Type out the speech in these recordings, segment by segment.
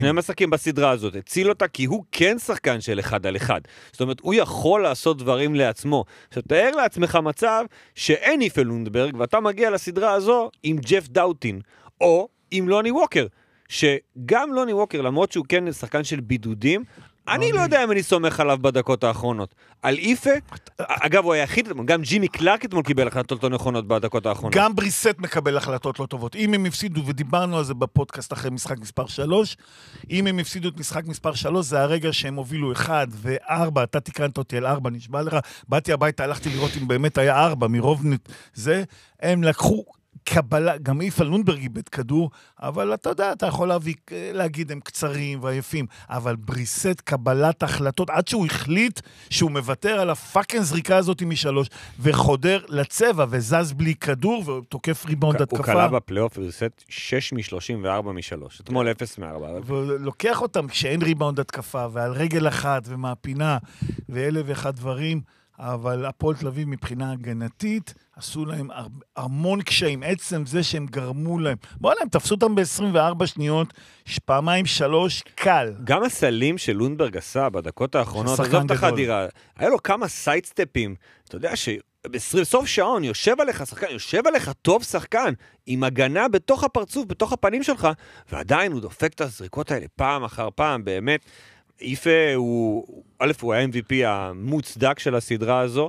שני משחקים בסדרה הזאת, הציל אותה כי הוא כן שחקן של 1 על 1. זאת אומרת, הוא יכול לעשות דברים לעצמו. עכשיו, תאר לעצמך מצב שאין איפה לונדברג, ואתה מגיע לסדרה הזו עם ג'ף דאוטין, או עם לוני ווקר, שגם לוני ווקר, למרות שהוא כן שחקן של בידודים, אני לא יודע אם אני סומך עליו בדקות האחרונות. על איפה, אגב, הוא היחיד, גם ג'ימי קלארק אתמול קיבל החלטות לא נכונות בדקות האחרונות. גם בריסט מקבל החלטות לא טובות. אם הם הפסידו, ודיברנו על זה בפודקאסט אחרי משחק מספר 3, אם הם הפסידו את משחק מספר 3, זה הרגע שהם הובילו 1 ו4, אתה תקרנת אותי על 4, נשבע לך, באתי הביתה, הלכתי לראות אם באמת היה 4, מרוב זה, הם לקחו קבלה, גם איפה לונדברג איבד כדור, אבל אתה יודע, אתה יכול להגיד, הם קצרים ועייפים, אבל בריסט קבלת החלטות, עד שהוא החליט שהוא מוותר על הפאקינג זריקה הזאת מ3, וחודר לצבע, וזז בלי כדור, ותוקף ריבאונד התקפה. הוא קלה בפלייאוף, בריסט 6 מ-34 מ-3, אתמול 0 מ-4. ולוקח אותם כשאין ריבאונד התקפה, ועל רגל אחת, ומהפינה, ואלה ואחד דברים, אבל הפועל תל אביב מבחינה הגנתית, עשו להם המון קשיים, עצם זה שהם גרמו להם. בואו להם, תפסו אותם ב-24 שניות, פעמיים 3, קל. גם הסלים של לונדברג עשה בדקות האחרונות, עזוב את החדירה, היה לו כמה סיידסטפים, אתה יודע בסוף שעון יושב עליך שחקן, יושב עליך טוב שחקן, עם הגנה בתוך הפרצוף, בתוך הפנים שלך, ועדיין הוא דופק את הזריקות האלה פעם אחר פעם, באמת, איפה הוא, א', הוא ה-MVP המוצדק של הסדרה הזו,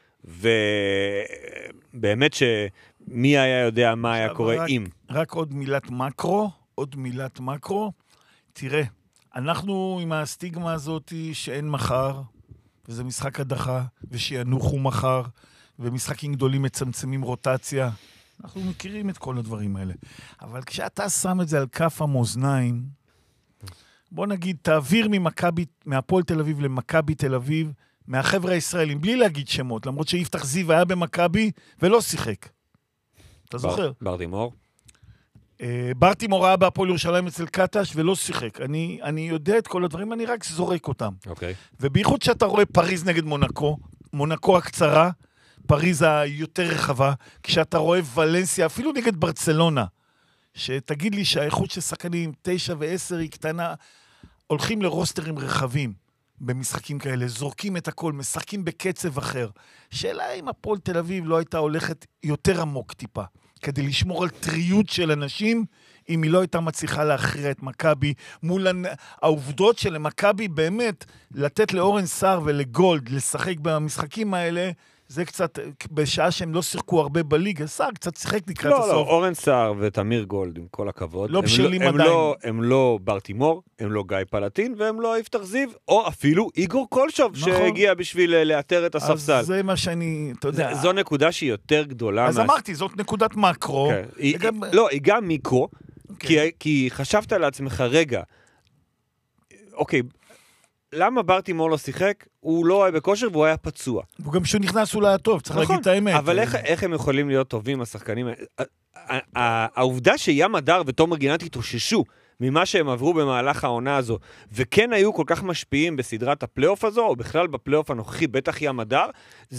ובאמת שמי היה יודע מה היה קורה עם. רק עוד מילת מקרו, תראה, אנחנו עם הסטיגמה הזאת שאין מחר, וזה משחק הדחה, ושיינוחו מחר, ומשחקים גדולים מצמצמים רוטציה, אנחנו מכירים את כל הדברים האלה. אבל כשאתה שם את זה על כף המאזניים, בוא נגיד, תעביר מהפועל תל אביב למכבי תל אביב, מהחבר'ה הישראלים, בלי להגיד שמות, למרות שיפתח זיו היה במכבי ולא שיחק. אתה זוכר? ברטימור? ברטימור היה בהפועל ירושלים אצל קטש ולא שיחק. אני יודע את כל הדברים, אני רק זורק אותם. אוקיי. ובייחוד שאתה רואה פריז נגד מונקו, מונקו הקצרה, פריז היותר רחבה, כשאתה רואה ולנסיה, אפילו נגד ברצלונה, שתגיד לי שהאיכות של שחקנים 9 ו10 היא קטנה, הולכים לרוסטרים רחבים במשחקים כאלה, זורקים את הכל, משחקים בקצב אחר. שאלה אם הפועל תל אביב לא הייתה הולכת יותר עמוק טיפה, כדי לשמור על טריות של אנשים, אם היא לא הייתה מצליחה להכריע את מכבי, מול העובדות של מכבי באמת, לתת לאורן סער ולגולד לשחק במשחקים האלה, זה קצת, בשעה שהם לא שיחקו הרבה בליגה, סער קצת שיחק לקראת הסוף. לא, אורן סער ותמיר גולד, עם כל הכבוד. לא בשלים עדיין. הם לא ברטימור, הם לא גיא פלטין, והם לא יפתח זיו, או אפילו איגור קולשוב, שהגיע בשביל לאתר את הספסל. אז זה מה שאני, אתה יודע. זו נקודה שהיא יותר גדולה. אז אמרתי, זאת נקודת מקרו. לא, היא גם מיקרו, כי חשבת לעצמך, רגע, אוקיי, למה ברטימור לא שיחק? הוא לא היה בכושר והוא היה פצוע. וגם כשהוא נכנס הוא לא היה טוב, צריך להגיד את האמת. אבל איך הם יכולים להיות טובים, השחקנים? העובדה שים הדר ותומר גינת התאוששו ממה שהם עברו במהלך העונה הזו, וכן היו כל כך משפיעים בסדרת הפלייאוף הזו, או בכלל בפלייאוף הנוכחי, בטח ים הדר,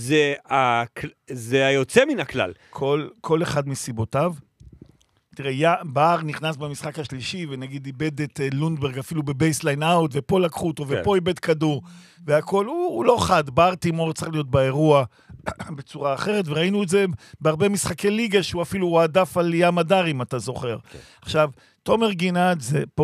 זה היוצא מן הכלל. כל אחד מסיבותיו, תראה, בר נכנס במשחק השלישי, ונגיד איבד את לונדברג אפילו בבייסליין אאוט, ופה לקחו אותו, ופה איבד כדור, והכל, הוא לא חד, בר תימור צריך להיות באירוע בצורה אחרת, וראינו את זה בהרבה משחקי ליגה, שהוא אפילו הועדף על ים הדר, אם אתה זוכר. עכשיו, תומר גינת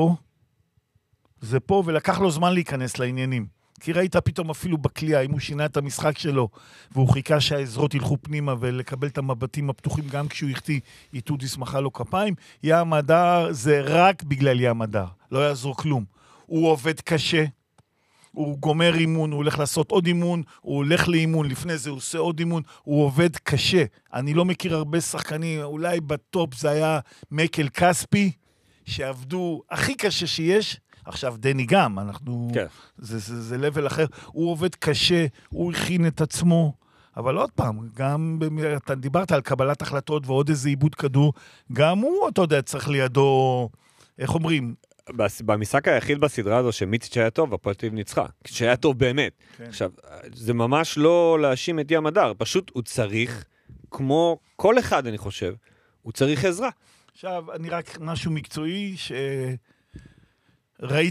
זה פה, ולקח לו זמן להיכנס לעניינים. כי ראית פתאום אפילו בקליעה, אם הוא שינה את המשחק שלו, והוא חיכה שהעזרות ילכו פנימה ולקבל את המבטים הפתוחים, גם כשהוא יחטיא, איתודיס מחא לו כפיים, ים הדר זה רק בגלל ים הדר, לא יעזור כלום. הוא עובד קשה, הוא גומר אימון, הוא הולך לעשות עוד אימון, הוא הולך לאימון, לפני זה הוא עושה עוד אימון, הוא עובד קשה. אני לא מכיר הרבה שחקנים, אולי בטופ זה היה מייקל קספי, שעבדו הכי קשה שיש, עכשיו דני גם, זה לבל אחר, הוא עובד קשה, הוא הכין את עצמו, אבל עוד פעם, גם, אתה דיברת על קבלת החלטות ועוד איזה עיבוד כדור, גם הוא, אתה יודע, צריך לידו, איך אומרים? במשחק היחיד בסדרה הזו שמיציץ' היה טוב, הפועל תל אביב ניצחה, שהיה טוב באמת. עכשיו, זה ממש לא להאשים את ים הדר, פשוט הוא צריך, כמו כל אחד אני חושב, הוא צריך עזרה. עכשיו, אני רק משהו מקצועי, ראיתי